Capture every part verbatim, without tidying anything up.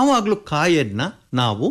ಯಾವಾಗಲೂ ಕಾಯನ್ನ ನಾವು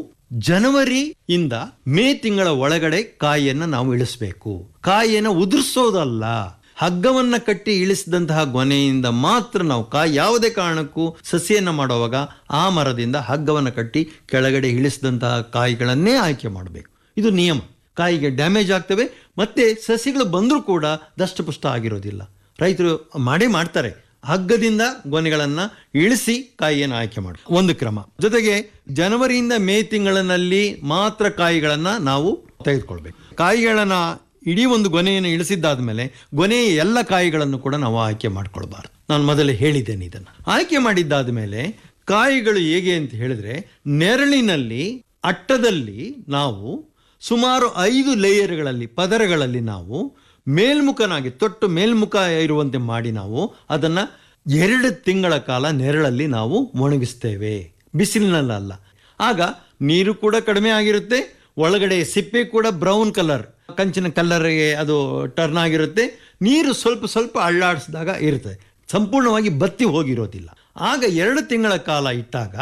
ಜನವರಿಯಿಂದ ಮೇ ತಿಂಗಳ ಒಳಗಡೆ ಕಾಯಿಯನ್ನು ನಾವು ಇಳಿಸಬೇಕು. ಕಾಯಿಯನ್ನು ಉದುರಿಸೋದಲ್ಲ, ಹಗ್ಗವನ್ನ ಕಟ್ಟಿ ಇಳಿಸಿದಂತಹ ಗೊನೆಯಿಂದ ಮಾತ್ರ ನಾವು ಕಾಯಿ ಯಾವುದೇ ಕಾರಣಕ್ಕೂ ಸಸಿಯನ್ನ ಮಾಡುವಾಗ ಆ ಮರದಿಂದ ಹಗ್ಗವನ್ನ ಕಟ್ಟಿ ಕೆಳಗಡೆ ಇಳಿಸಿದಂತಹ ಕಾಯಿಗಳನ್ನೇ ಆಯ್ಕೆ ಮಾಡಬೇಕು. ಇದು ನಿಯಮ. ಕಾಯಿಗೆ ಡ್ಯಾಮೇಜ್ ಆಗ್ತವೆ, ಮತ್ತೆ ಸಸಿಗಳು ಬಂದರೂ ಕೂಡ ದಷ್ಟಪುಷ್ಟ ಆಗಿರೋದಿಲ್ಲ. ರೈತರು ಮಾಡೇ ಮಾಡ್ತಾರೆ, ಹಗ್ಗದಿಂದ ಗೊನೆಗಳನ್ನ ಇಳಿಸಿ ಕಾಯಿಯನ್ನು ಆಯ್ಕೆ ಮಾಡಿ ಒಂದು ಕ್ರಮ. ಜೊತೆಗೆ ಜನವರಿಯಿಂದ ಮೇ ತಿಂಗಳಿನಲ್ಲಿ ಮಾತ್ರ ಕಾಯಿಗಳನ್ನ ನಾವು ತೆಗೆದುಕೊಳ್ಬೇಕು. ಕಾಯಿಗಳನ್ನ ಇಡೀ ಒಂದು ಗೊನೆಯನ್ನು ಇಳಿಸಿದ್ದಾದ ಮೇಲೆ ಗೊನೆಯ ಎಲ್ಲ ಕಾಯಿಗಳನ್ನು ಕೂಡ ನಾವು ಆಯ್ಕೆ ಮಾಡ್ಕೊಳ್ಬಾರ್ದು. ನಾನು ಮೊದಲೇ ಹೇಳಿದ್ದೇನೆ ಇದನ್ನು. ಆಯ್ಕೆ ಮಾಡಿದ್ದಾದ ಮೇಲೆ ಕಾಯಿಗಳು ಹೇಗೆ ಅಂತ ಹೇಳಿದ್ರೆ, ನೆರಳಿನಲ್ಲಿ ಅಟ್ಟದಲ್ಲಿ ನಾವು ಸುಮಾರು ಐದು ಲೇಯರ್ಗಳಲ್ಲಿ ಪದರಗಳಲ್ಲಿ ನಾವು ಮೇಲ್ಮುಖನಾಗಿ ತೊಟ್ಟು ಮೇಲ್ಮುಖ ಇರುವಂತೆ ಮಾಡಿ ನಾವು ಅದನ್ನ ಎರಡು ತಿಂಗಳ ಕಾಲ ನೆರಳಲ್ಲಿ ನಾವು ಒಣಗಿಸ್ತೇವೆ, ಬಿಸಿಲಿನಲ್ಲ. ಆಗ ನೀರು ಕೂಡ ಕಡಿಮೆ ಆಗಿರುತ್ತೆ, ಒಳಗಡೆ ಸಿಪ್ಪೆ ಕೂಡ ಬ್ರೌನ್ ಕಲರ್ ಕಂಚಿನ ಕಲ್ಲರ್ಗೆ ಅದು ಟರ್ನ್ ಆಗಿರುತ್ತೆ, ನೀರು ಸ್ವಲ್ಪ ಸ್ವಲ್ಪ ಅಳ್ಳಾಡಿಸಿದಾಗ ಇರ್ತದೆ, ಸಂಪೂರ್ಣವಾಗಿ ಬತ್ತಿ ಹೋಗಿರೋದಿಲ್ಲ. ಆಗ ಎರಡು ತಿಂಗಳ ಕಾಲ ಇಟ್ಟಾಗ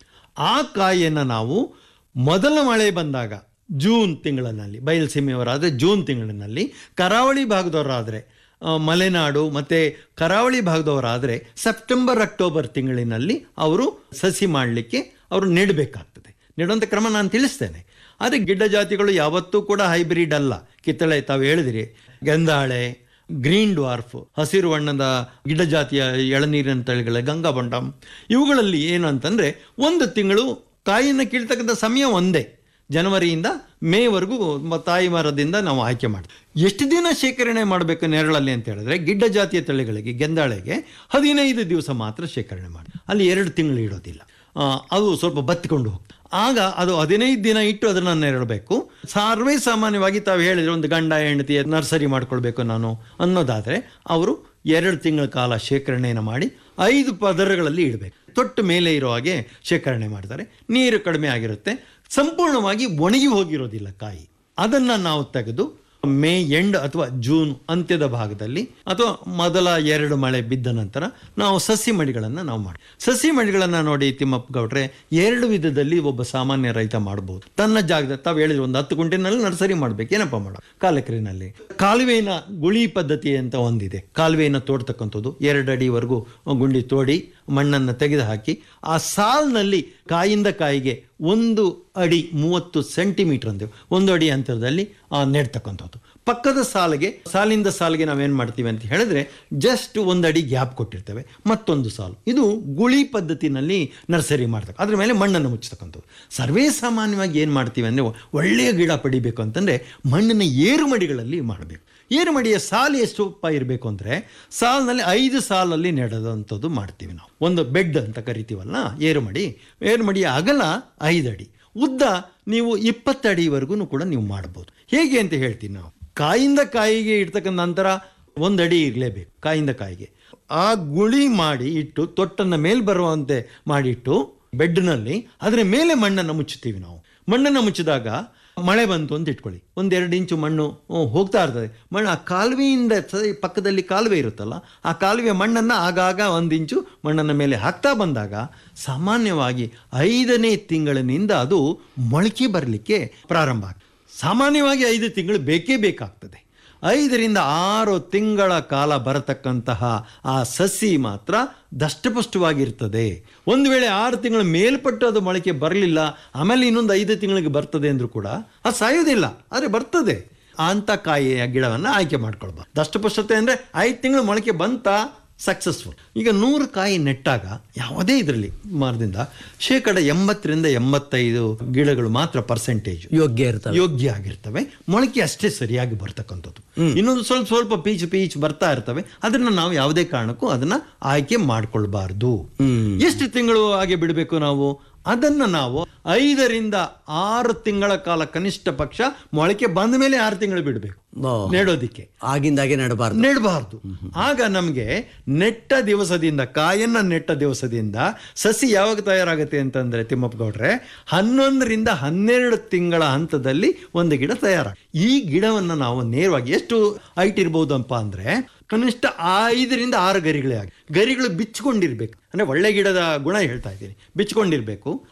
ಆ ಕಾಯಿಯನ್ನು ನಾವು ಮೊದಲ ಮಳೆ ಬಂದಾಗ ಜೂನ್ ತಿಂಗಳಿನಲ್ಲಿ, ಬಯಲುಸೀಮೆಯವರಾದರೆ ಜೂನ್ ತಿಂಗಳಿನಲ್ಲಿ, ಕರಾವಳಿ ಭಾಗದವರಾದರೆ ಮಲೆನಾಡು ಮತ್ತು ಕರಾವಳಿ ಭಾಗದವರಾದರೆ ಸೆಪ್ಟೆಂಬರ್ ಅಕ್ಟೋಬರ್ ತಿಂಗಳಿನಲ್ಲಿ ಅವರು ಸಸಿ ಮಾಡಲಿಕ್ಕೆ ಅವರು ನೆಡಬೇಕಾಗ್ತದೆ. ನೆಡುವಂಥ ಕ್ರಮ ನಾನು ತಿಳಿಸ್ತೇನೆ. ಆದರೆ ಗಿಡ್ಡ ಜಾತಿಗಳು ಯಾವತ್ತೂ ಕೂಡ ಹೈಬ್ರಿಡ್ ಅಲ್ಲ. ಕಿತ್ತಳೆ ತಾವು ಹೇಳಿದಿರಿ, ಗೆಂದಾಳೆ, ಗ್ರೀನ್ ಡ್ವಾರ್ಫ್, ಹಸಿರು ಬಣ್ಣದ ಗಿಡ್ಡ ಜಾತಿಯ ಎಳನೀರಿನ ತಳಿಗಳ ಗಂಗಾಬೊಂಡಂ, ಇವುಗಳಲ್ಲಿ ಏನು ಅಂತಂದರೆ ಒಂದು ತಿಂಗಳು ಕಾಯಿಯನ್ನು ಕೀಳ್ತಕ್ಕಂಥ ಸಮಯ ಒಂದೇ, ಜನವರಿಯಿಂದ ಮೇವರೆಗೂ ತಾಯಿ ಮರದಿಂದ ನಾವು ಆಯ್ಕೆ ಮಾಡ್ತೀವಿ. ಎಷ್ಟು ದಿನ ಶೇಖರಣೆ ಮಾಡಬೇಕು ನೆರಳಲ್ಲಿ ಅಂತ ಹೇಳಿದ್ರೆ, ಗಿಡ್ಡ ಜಾತಿಯ ತಳಿಗಳಿಗೆ ಗೆಂದಾಳೆಗೆ ಹದಿನೈದು ದಿವಸ ಮಾತ್ರ ಶೇಖರಣೆ ಮಾಡಿ, ಅಲ್ಲಿ ಎರಡು ತಿಂಗಳು ಇಡೋದಿಲ್ಲ, ಅದು ಸ್ವಲ್ಪ ಬತ್ತಿಕೊಂಡು ಹೋಗ್ತದೆ. ಆಗ ಅದು ಹದಿನೈದು ದಿನ ಇಟ್ಟು ಅದನ್ನು ನೆರಳಬೇಕು. ಸರ್ವೇ ಸಾಮಾನ್ಯವಾಗಿ ತಾವು ಹೇಳಿದ್ರೆ ಒಂದು ಗಂಡ ಹೆಂಡತಿ ನರ್ಸರಿ ಮಾಡ್ಕೊಳ್ಬೇಕು ನಾನು ಅನ್ನೋದಾದರೆ ಅವರು ಎರಡು ತಿಂಗಳ ಕಾಲ ಶೇಖರಣೆಯನ್ನು ಮಾಡಿ ಐದು ಪದರಗಳಲ್ಲಿ ಇಡಬೇಕು. ತೊಟ್ಟು ಮೇಲೆ ಇರೋ ಹಾಗೆ ಶೇಖರಣೆ ಮಾಡ್ತಾರೆ. ನೀರು ಕಡಿಮೆ ಆಗಿರುತ್ತೆ, ಸಂಪೂರ್ಣವಾಗಿ ಒಣಗಿ ಹೋಗಿರೋದಿಲ್ಲ ಕಾಯಿ. ಅದನ್ನು ನಾವು ತೆಗೆದು ಮೇ ಎಂಡ್ ಅಥವಾ ಜೂನ್ ಅಂತ್ಯದ ಭಾಗದಲ್ಲಿ ಅಥವಾ ಮೊದಲ ಎರಡು ಮಳೆ ಬಿದ್ದ ನಂತರ ನಾವು ಸಸಿ ಮಡಿಗಳನ್ನು ನಾವು ಮಾಡಿ ಸಸಿ ಮಡಿಗಳನ್ನು ನೋಡಿ ತಿಮ್ಮಪ್ಪ ಗೌಡ್ರೆ, ಎರಡು ವಿಧದಲ್ಲಿ ಒಬ್ಬ ಸಾಮಾನ್ಯ ರೈತ ಮಾಡ್ಬೋದು. ತನ್ನ ಜಾಗದ ತಾವು ಹೇಳಿದ್ರೆ ಒಂದು ಹತ್ತು ಗುಂಟಿನಲ್ಲಿ ನರ್ಸರಿ ಮಾಡ್ಬೇಕು, ಏನಪ್ಪ ಮಾಡೋ ಕಾಲಕ್ರಿನಲ್ಲಿ ಕಾಲುವೆನ ಗುಳಿ ಪದ್ಧತಿ ಅಂತ ಒಂದಿದೆ. ಕಾಲುವೆಯನ್ನು ತೋಡ್ತಕ್ಕಂಥದ್ದು, ಎರಡು ಅಡಿವರೆಗೂ ಗುಂಡಿ ತೋಡಿ ಮಣ್ಣನ್ನು ತೆಗೆದು ಹಾಕಿ ಆ ಸಾಲಿನಲ್ಲಿ ಕಾಯಿಂದ ಕಾಯಿಗೆ ಒಂದು ಅಡಿ ಮೂವತ್ತು ಸೆಂಟಿಮೀಟರ್ ಅಂದೇವು ಒಂದು ಅಡಿ ಅಂತರದಲ್ಲಿ ನೆಡ್ತಕ್ಕಂಥದ್ದು. ಪಕ್ಕದ ಸಾಲಿಗೆ ಸಾಲಿಂದ ಸಾಲಿಗೆ ನಾವೇನು ಮಾಡ್ತೀವಿ ಅಂತ ಹೇಳಿದ್ರೆ ಜಸ್ಟ್ ಒಂದು ಅಡಿ ಗ್ಯಾಪ್ ಕೊಟ್ಟಿರ್ತೇವೆ, ಮತ್ತೊಂದು ಸಾಲು. ಇದು ಗುಳಿ ಪದ್ಧತಿನಲ್ಲಿ ನರ್ಸರಿ ಮಾಡ್ತಕ್ಕ, ಅದ್ರ ಮೇಲೆ ಮಣ್ಣನ್ನು ಮುಚ್ಚತಕ್ಕಂಥದ್ದು. ಸರ್ವೇ ಸಾಮಾನ್ಯವಾಗಿ ಏನು ಮಾಡ್ತೀವಿ ಅಂದರೆ, ಒಳ್ಳೆಯ ಗಿಡ ಪಡಿಬೇಕು ಅಂತಂದರೆ ಮಣ್ಣಿನ ಏರುಮಡಿಗಳಲ್ಲಿ ಮಾಡಬೇಕು. ಏರುಮಡಿಯ ಸಾಲು ಎಷ್ಟು ಇರಬೇಕು ಅಂದರೆ, ಸಾಲಿನಲ್ಲಿ ಐದು ಸಾಲಲ್ಲಿ ನೆಡೋದಂಥದ್ದು ಮಾಡ್ತೀವಿ ನಾವು. ಒಂದು ಬೆಡ್ ಅಂತ ಕರಿತೀವಲ್ಲ ಏರುಮಡಿ, ಏರುಮಡಿಯ ಅಗಲ ಐದು ಅಡಿ, ಉದ್ದ ನೀವು ಇಪ್ಪತ್ತು ಅಡಿವರೆಗೂ ಕೂಡ ನೀವು ಮಾಡ್ಬೋದು. ಹೇಗೆ ಅಂತ ಹೇಳ್ತೀವಿ ನಾವು. ಕಾಯಿಂದ ಕಾಯಿಗೆ ಇಡ್ತಕ್ಕಂಥ ನಂತರ ಒಂದು ಅಡಿ ಇರಲೇಬೇಕು ಕಾಯಿಂದ ಕಾಯಿಗೆ. ಆ ಗುಳಿ ಮಾಡಿ ಇಟ್ಟು ತೊಟ್ಟನ್ನು ಮೇಲೆ ಬರುವಂತೆ ಮಾಡಿಟ್ಟು ಬೆಡ್ನಲ್ಲಿ ಅದರ ಮೇಲೆ ಮಣ್ಣನ್ನು ಮುಚ್ಚುತ್ತೀವಿ ನಾವು. ಮಣ್ಣನ್ನು ಮುಚ್ಚಿದಾಗ ಮಳೆ ಬಂತು ಅಂತ ಇಟ್ಕೊಳ್ಳಿ, ಒಂದೆರಡು ಇಂಚು ಮಣ್ಣು ಹೋಗ್ತಾ ಇರ್ತದೆ. ಮಣ್ಣು ಆ ಕಾಲುವೆಯಿಂದ ಪಕ್ಕದಲ್ಲಿ ಕಾಲುವೆ ಇರುತ್ತಲ್ಲ, ಆ ಕಾಲುವೆ ಮಣ್ಣನ್ನು ಆಗಾಗ ಒಂದು ಇಂಚು ಮಣ್ಣನ್ನು ಮೇಲೆ ಹಾಕ್ತಾ ಬಂದಾಗ ಸಾಮಾನ್ಯವಾಗಿ ಐದನೇ ತಿಂಗಳಿನಿಂದ ಅದು ಮೊಳಕೆ ಬರಲಿಕ್ಕೆ ಪ್ರಾರಂಭ ಆಗ್ತದೆ. ಸಾಮಾನ್ಯವಾಗಿ ಐದು ತಿಂಗಳು ಬೇಕೇ ಬೇಕಾಗ್ತದೆ. ಐದರಿಂದ ಆರು ತಿಂಗಳ ಕಾಲ ಬರತಕ್ಕಂತಹ ಆ ಸಸಿ ಮಾತ್ರ ದಷ್ಟಪುಷ್ಟವಾಗಿರ್ತದೆ. ಒಂದು ವೇಳೆ ಆರು ತಿಂಗಳ ಮೇಲ್ಪಟ್ಟು ಅದು ಮೊಳಕೆ ಬರಲಿಲ್ಲ, ಆಮೇಲೆ ಇನ್ನೊಂದು ಐದು ತಿಂಗಳಿಗೆ ಬರ್ತದೆ ಅಂದರೂ ಕೂಡ ಅದು ಸಾಯೋದಿಲ್ಲ, ಆದರೆ ಬರ್ತದೆ. ಅಂಥ ಕಾಯಿಯ ಗಿಡವನ್ನು ಆಯ್ಕೆ ಮಾಡ್ಕೊಳ್ಬಾರ್ದು. ದಷ್ಟಪುಷ್ಟತೆ ಅಂದರೆ ಐದು ತಿಂಗಳು ಮೊಳಕೆ ಬಂತ ಸಕ್ಸಸ್ಫುಲ್. ಈಗ ನೂರು ಕಾಯಿ ನೆಟ್ಟಾಗ ಯಾವುದೇ ಇದರಲ್ಲಿ ಮರದಿಂದ ಶೇಕಡ ಎಂಬತ್ತರಿಂದ ಎಂಬತ್ತೈದು ಗಿಡಗಳು ಮಾತ್ರ ಪರ್ಸೆಂಟೇಜ್ ಯೋಗ್ಯ ಇರ್ತವೆ ಯೋಗ್ಯ ಆಗಿರ್ತವೆ. ಮೊಳಕೆ ಅಷ್ಟೇ ಸರಿಯಾಗಿ ಬರ್ತಕ್ಕಂಥದ್ದು. ಇನ್ನೊಂದು ಸ್ವಲ್ಪ ಸ್ವಲ್ಪ ಪೀಚ್ ಪೀಚ್ ಬರ್ತಾ ಇರ್ತವೆ, ಅದನ್ನ ನಾವು ಯಾವುದೇ ಕಾರಣಕ್ಕೂ ಅದನ್ನ ಆಯ್ಕೆ ಮಾಡ್ಕೊಳ್ಬಾರ್ದು. ಎಷ್ಟು ತಿಂಗಳು ಹಾಗೆ ಬಿಡಬೇಕು ನಾವು ಅದನ್ನ ನಾವು ಐದರಿಂದ ಆರು ತಿಂಗಳ ಕಾಲ ಕನಿಷ್ಠ ಪಕ್ಷ ಮೊಳಕೆ ಬಂದ ಮೇಲೆ ಆರು ತಿಂಗಳು ಬಿಡಬೇಕು ನೆಡೋದಿಕ್ಕೆ. ಆಗಿಂದಾಗೆ ನೆಡಬಾರ್ದು ನೆಡಬಾರ್ದು ಆಗ ನಮಗೆ ನೆಟ್ಟ ದಿವಸದಿಂದ ಕಾಯನ್ನ ನೆಟ್ಟ ದಿವಸದಿಂದ ಸಸಿ ಯಾವಾಗ ತಯಾರಾಗುತ್ತೆ ಅಂತಂದ್ರೆ ತಿಮ್ಮಪ್ಪ ಗೌಡ್ರೆ, ಹನ್ನೊಂದರಿಂದ ಹನ್ನೆರಡು ತಿಂಗಳ ಹಂತದಲ್ಲಿ ಒಂದು ಗಿಡ ತಯಾರ. ಈ ಗಿಡವನ್ನು ನಾವು ನೇರವಾಗಿ ಎಷ್ಟು ಹೈಟ್ ಇರ್ಬೋದಪ್ಪ ಅಂದ್ರೆ ಕನಿಷ್ಠ ಐದರಿಂದ ಆರು ಗರಿಗಳೇ ಆಗಿ, ಗರಿಗಳು ಬಿಚ್ಕೊಂಡಿರ್ಬೇಕು. ಅಂದ್ರೆ ಒಳ್ಳೆ ಗಿಡದ ಗುಣ ಹೇಳ್ತಾ ಇದ್ದೀನಿ, ಬಿಚ್ಕೊಂಡಿರ್ಬೇಕು.